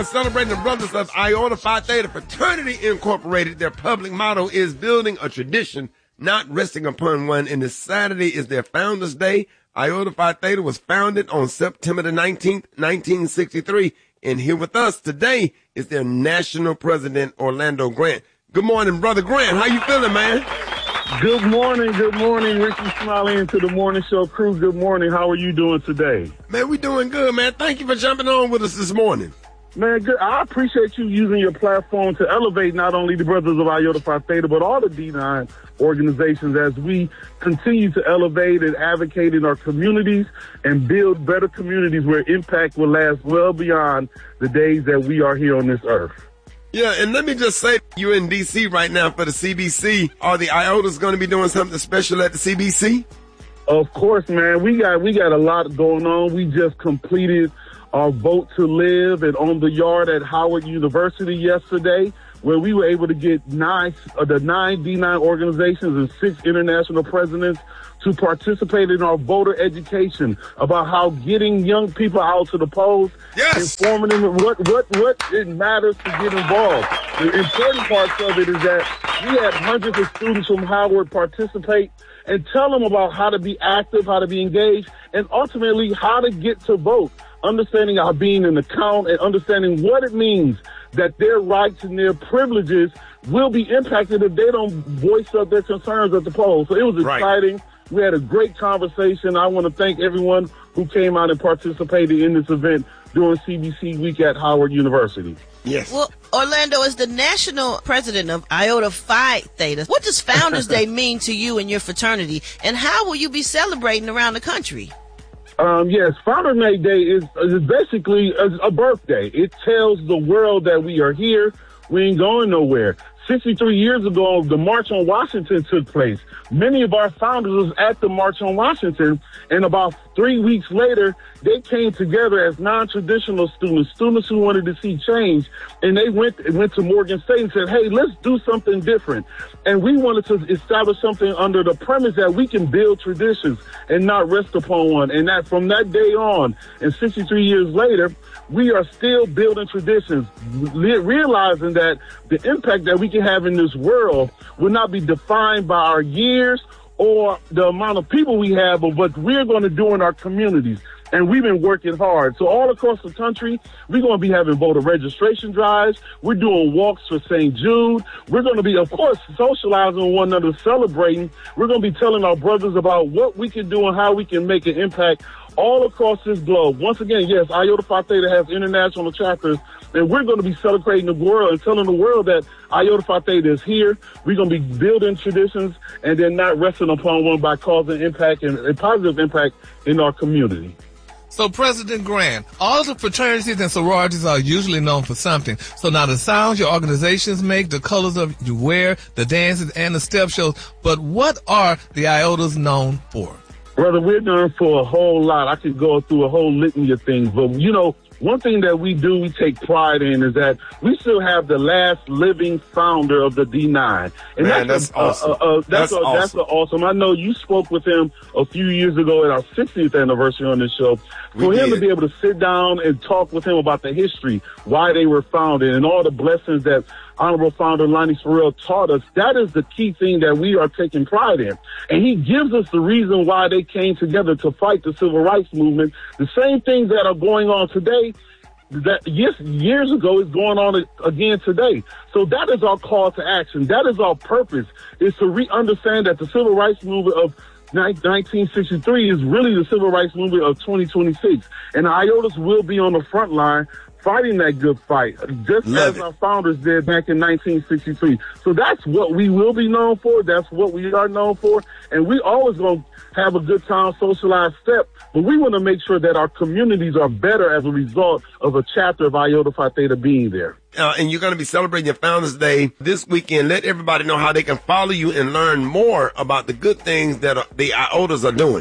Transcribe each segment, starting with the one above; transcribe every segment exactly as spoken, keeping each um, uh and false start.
Celebrating the brothers of Iota Phi Theta Fraternity Incorporated. Their public motto is building a tradition, not resting upon one. And this Saturday is their Founders Day. Iota Phi Theta was founded on September the nineteenth, nineteen sixty-three. And here with us today is their national president, Orlando Grant. Good morning, Brother Grant. How you feeling, man? Good morning, good morning, Ricky Smiley, and to the morning show crew. Good morning. How are you doing today? Man, we doing good, man. Thank you for jumping on with us this morning. Man, good. I appreciate you using your platform to elevate not only the Brothers of Iota Phi Theta, but all the D nine organizations as we continue to elevate and advocate in our communities and build better communities where impact will last well beyond the days that we are here on this earth. Yeah, and let me just say, you're in D C right now for the C B C. Are the Iotas going to be doing something special at the C B C? Of course, man. We got we got a lot going on. We just completed our Vote to Live and On the Yard at Howard University yesterday, where we were able to get nine uh, the nine D nine organizations and six international presidents to participate in our voter education about how getting young people out to the polls, yes, informing them what, what, what it matters to get involved. The important parts of it is that we had hundreds of students from Howard participate and tell them about how to be active, how to be engaged, and ultimately how to get to vote, understanding our being an account and understanding what it means that their rights and their privileges will be impacted if they don't voice up their concerns at the polls. So it was exciting. Right. We had a great conversation. I want to thank everyone who came out and participated in this event during C B C Week at Howard University. Yes. Well, Orlando, as the national president of Iota Phi Theta, what does Founders Day mean to you and your fraternity, and how will you be celebrating around the country? Um, yes, Founders Day is, is basically a, a birthday. It tells the world that we are here. We ain't going nowhere. sixty-three years ago, the March on Washington took place. Many of our founders was at the March on Washington, and about three weeks later, they came together as non-traditional students, students who wanted to see change, and they went went to Morgan State and said, hey, let's do something different. And we wanted to establish something under the premise that we can build traditions and not rest upon one. And that from that day on, and sixty-three years later, we are still building traditions, realizing that the impact that we can have in this world will not be defined by our years or the amount of people we have, but what we're going to do in our communities. And we've been working hard. So all across the country, we're going to be having voter registration drives. We're doing walks for Saint Jude. We're going to be, of course, socializing with one another, celebrating. We're going to be telling our brothers about what we can do and how we can make an impact all across this globe. Once again, yes, Iota Phi Theta has international chapters, and we're going to be celebrating the world and telling the world that Iota Phi Theta is here. We're going to be building traditions and then not resting upon one by causing impact and a positive impact in our community. So, President Grant, all the fraternities and sororities are usually known for something. So now the sounds your organizations make, the colors of you wear, the dances, and the step shows. But what are the Iotas known for? Brother, we're known for a whole lot. I could go through a whole litany of things. But, you know, one thing that we do, we take pride in, is that we still have the last living founder of the D nine. And Man, that's, that's a, awesome. Uh, uh, that's that's a, awesome. That's a awesome. I know you spoke with him a few years ago at our sixtieth anniversary on this show. For We him did. to be able to sit down and talk with him about the history, why they were founded, and all the blessings that Honorable Founder Lonnie Sorrell taught us, that is the key thing that we are taking pride in. And he gives us the reason why they came together to fight the civil rights movement. The same things that are going on today, that yes, years ago is going on again today. So that is our call to action. That is our purpose, is to re-understand that the civil rights movement of nineteen sixty-three is really the civil rights movement of twenty twenty-six. And the Iotas will be on the front line fighting that good fight, just Love as it. our founders did back in nineteen sixty-three. So that's what we will be known for. That's what we are known for. And we always going to have a good time, socialized step. But we want to make sure that our communities are better as a result of a chapter of Iota Phi Theta being there. Uh, and you're going to be celebrating your Founders Day this weekend. Let everybody know how they can follow you and learn more about the good things that are, the Iotas are doing.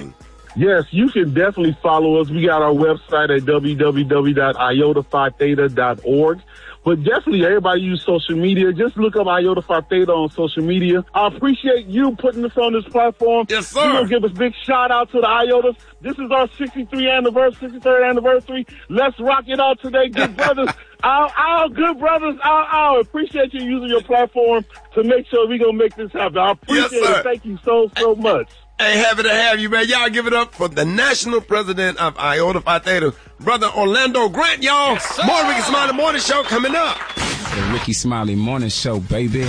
Yes, you can definitely follow us. We got our website at w w w dot iota phi theta dot org. But definitely, everybody use social media. Just look up Iota Phi Theta on social media. I appreciate you putting us on this platform. Yes, sir. You're going to give us big shout out to the Iotas. This is our sixty-third anniversary, sixty-third anniversary. Let's rock it out today, good brothers. Our, our good brothers, our, our appreciate you using your platform to make sure we're going to make this happen. I appreciate Yes, sir. it. Thank you so, so much. Hey, happy to have you, man. Y'all give it up for the national president of Iota Phi Theta, Brother Orlando Grant, y'all. Yes, More Ricky Smiley Morning Show coming up. The Ricky Smiley Morning Show, baby.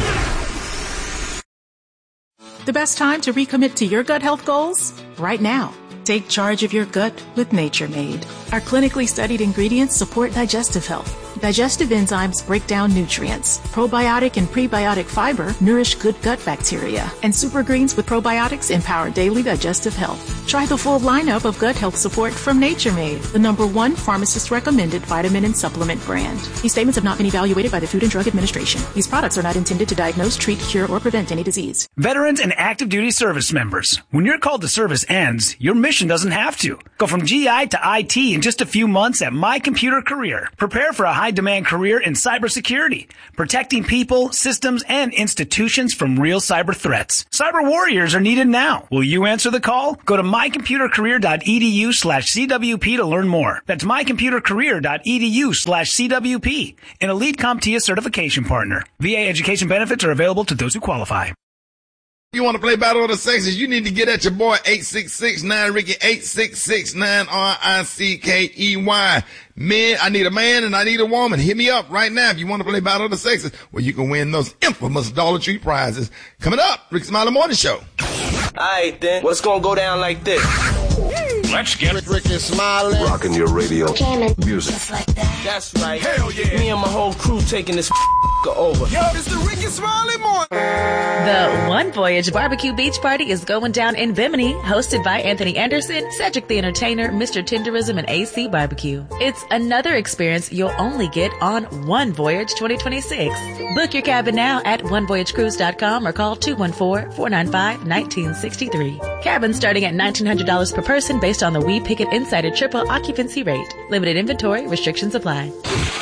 The best time to recommit to your gut health goals? Right now. Take charge of your gut with Nature Made. Our clinically studied ingredients support digestive health. Digestive enzymes break down nutrients. Probiotic and prebiotic fiber nourish good gut bacteria. And super greens with probiotics empower daily digestive health. Try the full lineup of gut health support from Nature Made, the number one pharmacist-recommended vitamin and supplement brand. These statements have not been evaluated by the Food and Drug Administration. These products are not intended to diagnose, treat, cure, or prevent any disease. Veterans and active duty service members, when your call to service ends, your mission doesn't have to. Go from G I to I T in just a few months at My Computer Career. Prepare for a high-demand career in cybersecurity, protecting people, systems, and institutions from real cyber threats. Cyber warriors are needed now. Will you answer the call? Go to my computer career dot e d u slash c w p to learn more. That's my computer career dot e d u slash c w p, an Elite CompTIA certification partner. V A education benefits are available to those who qualify. You want to play Battle of the Sexes? You need to get at your boy eight six six nine Ricky, eight six six nine R I C K E Y. Men, I need a man and I need a woman. Hit me up right now if you want to play Battle of the Sexes, where you can win those infamous Dollar Tree prizes. Coming up, Ricky Smiley Morning Show. All right, then. Well, it's going to go down like this. Let's get it. Ricky Smiley. Rocking your radio. Music. Just like that. That's right. Hell yeah. Me and my whole crew taking this over. Yo, it's the Ricky Smiley Morning. The One Voyage Barbecue Beach Party is going down in Bimini, hosted by Anthony Anderson, Cedric the Entertainer, Mister Tenderism, and A C Barbecue. It's another experience you'll only get on One Voyage twenty twenty-six. Book your cabin now at one voyage cruise dot com or call two one four, four nine five, one nine six three. Cabins starting at nineteen hundred dollars per person based on the We Pick It Insider triple occupancy rate. Limited inventory, restrictions apply.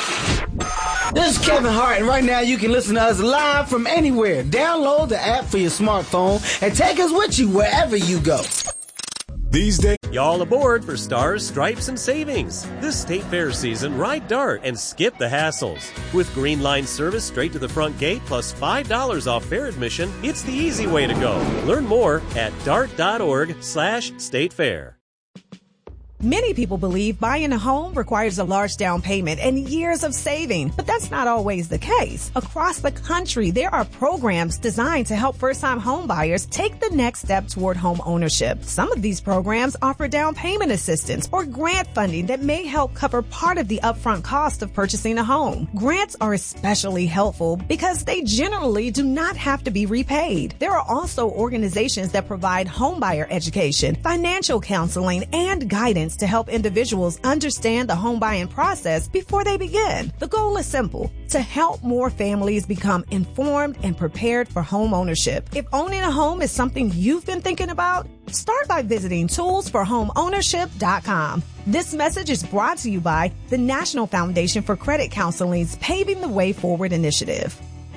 This is Kevin Hart, and right now you can listen to us live from anywhere. Download the app for your smartphone and take us with you wherever you go. These days, y'all aboard for Stars, Stripes, and Savings. This State Fair season, ride Dart and skip the hassles. With Green Line service straight to the front gate plus five dollars off fair admission, it's the easy way to go. Learn more at dart.org slash state fair. Many people believe buying a home requires a large down payment and years of saving, but that's not always the case. Across the country, there are programs designed to help first-time home buyers take the next step toward home ownership. Some of these programs offer down payment assistance or grant funding that may help cover part of the upfront cost of purchasing a home. Grants are especially helpful because they generally do not have to be repaid. There are also organizations that provide homebuyer education, financial counseling, and guidance to help individuals understand the home buying process before they begin. The goal is simple: to help more families become informed and prepared for home ownership. If owning a home is something you've been thinking about, start by visiting tools for home ownership dot com. This message is brought to you by the National Foundation for Credit Counseling's Paving the Way Forward initiative.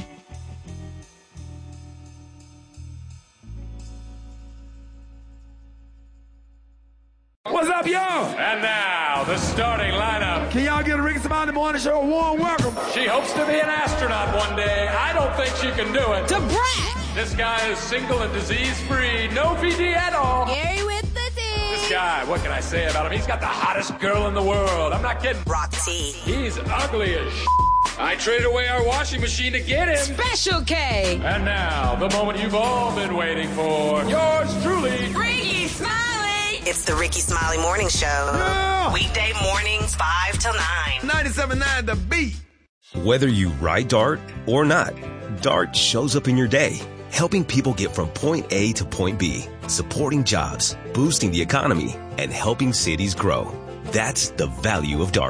What's up, y'all? And now, the starting lineup. Can y'all get a Ricky Smiley Morning Show a warm welcome? She hopes to be an astronaut one day. I don't think she can do it. To Brad. This guy is single and disease-free. No P D at all. Gary with the D. This guy, what can I say about him? He's got the hottest girl in the world. I'm not kidding. Roxy. He's ugly as sh**. I traded away our washing machine to get him. Special K. And now, the moment you've all been waiting for. Yours truly, Ricky Smiley. It's the Ricky Smiley Morning Show. Yeah. Weekday mornings, five till nine. ninety-seven point nine The Beat. Whether you ride Dart or not, Dart shows up in your day, helping people get from point A to point B, supporting jobs, boosting the economy, and helping cities grow. That's the value of Dart.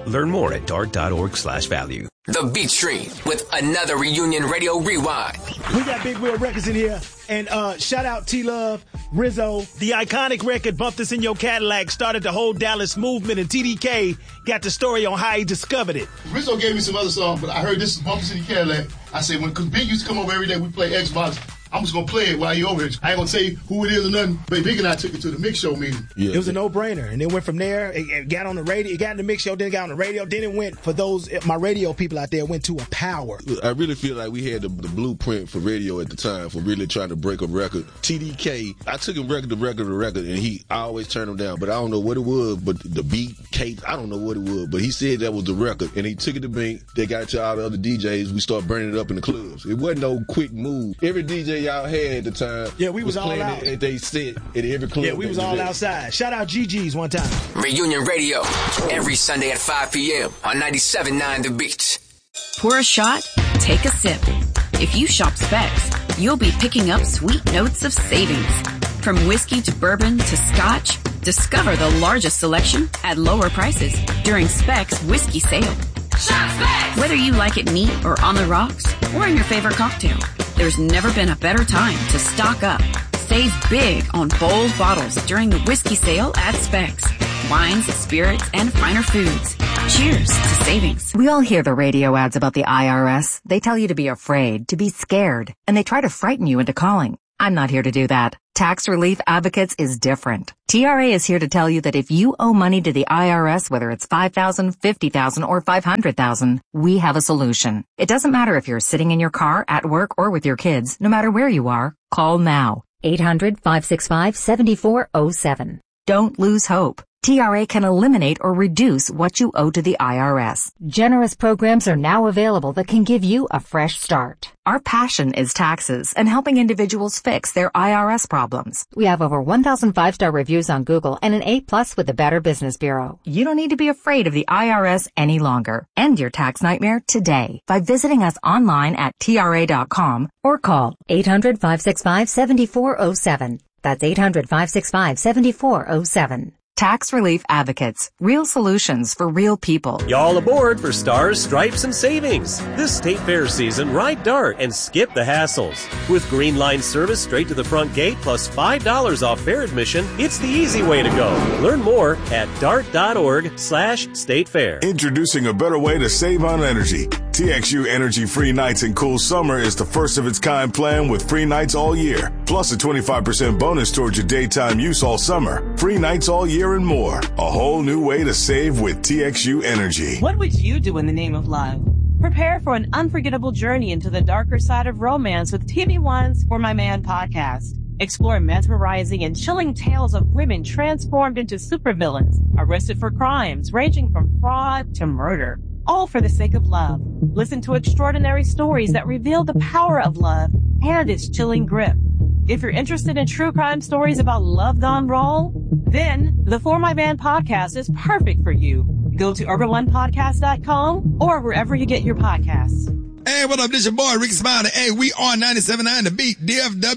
Learn more at dart.org slash value. The Beat Street with another Reunion Radio Rewind. We got Big Wheel Records in here. And uh, shout out T-Love, Rizzo. The iconic record, Bump This In Your Cadillac, started the whole Dallas movement, and T D K got the story on how he discovered it. Rizzo gave me some other songs, but I heard this Bump This In Your Cadillac. I said, when, because Big used to come over every day, we play Xbox. I'm just going to play it while you over here. I ain't going to say who it is or nothing, but Big and I took it to the mix show meeting. Yeah. It was a no-brainer, and it went from there. It, it got on the radio. It got in the mix show, then it got on the radio. Then it went, for those, my radio people out there, went to a power. I really feel like we had the, the blueprint for radio at the time for really trying to break a record. T D K, I took him record to record to record, and he I always turned him down, but I don't know what it was, but the beat, Kate, I don't know what it was, but he said that was the record, and he took it to Bink. They got it to all the other D Js. We started burning it up in the clubs. It wasn't no quick move. Every D J y'all had at the time, yeah, we was, was all playing out. It, they said at every club. Yeah, we was all outside. Shout out G G's one time. Reunion Radio every Sunday at five p.m. on ninety-seven point nine The Beat. Pour a shot, take a sip. If you shop Specs, you'll be picking up sweet notes of savings. From whiskey to bourbon to scotch, discover the largest selection at lower prices during Specs Whiskey Sale. Shop Specs! Whether you like it neat or on the rocks or in your favorite cocktail, there's never been a better time to stock up. Save big on bold bottles during the whiskey sale at Specs. Wines, spirits, and finer foods. Cheers to savings. We all hear the radio ads about the I R S. They tell you to be afraid, to be scared, and they try to frighten you into calling. I'm not here to do that. Tax Relief Advocates is different. T R A is here to tell you that if you owe money to the I R S, whether it's five thousand dollars, fifty thousand dollars, or five hundred thousand dollars, we have a solution. It doesn't matter if you're sitting in your car, at work, or with your kids. No matter where you are, call now. eight hundred, five six five, seven four zero seven. Don't lose hope. T R A can eliminate or reduce what you owe to the I R S. Generous programs are now available that can give you a fresh start. Our passion is taxes and helping individuals fix their I R S problems. We have over one thousand five-star reviews on Google and an A plus with the Better Business Bureau. You don't need to be afraid of the I R S any longer. End your tax nightmare today by visiting us online at T R A dot com or call eight hundred, five six five, seven four zero seven. That's eight hundred, five six five, seven four zero seven. Tax Relief Advocates. Real solutions for real people. Y'all aboard for Stars, Stripes, and Savings. This State Fair season, ride Dart and skip the hassles. With Green Line service straight to the front gate plus five dollars off fair admission, it's the easy way to go. Learn more at dart.org slash state fair. Introducing a better way to save on energy. T X U Energy Free Nights and Cool Summer is the first of its kind plan with free nights all year, plus a twenty-five percent bonus towards your daytime use all summer. Free nights all year and more. A whole new way to save with T X U Energy. What would you do in the name of love? Prepare for an unforgettable journey into the darker side of romance with T V One's For My Man podcast. Explore mesmerizing and chilling tales of women transformed into supervillains, arrested for crimes ranging from fraud to murder. All for the sake of love. Listen to extraordinary stories that reveal the power of love and its chilling grip. If you're interested in true crime stories about love gone wrong, then the For My Man podcast is perfect for you. Go to urban one podcast dot com or wherever you get your podcasts. Hey, what up? This your boy, Ricky Smiley. Hey, we are ninety-seven point nine The Beat, D F W.